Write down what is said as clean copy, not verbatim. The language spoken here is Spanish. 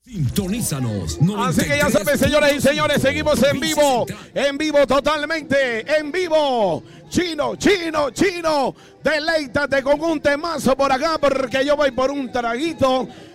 Sintonízanos. Así que ya saben, señores y señores, seguimos en vivo totalmente, en vivo. Chino, deleítate con un temazo por acá porque yo voy por un traguito.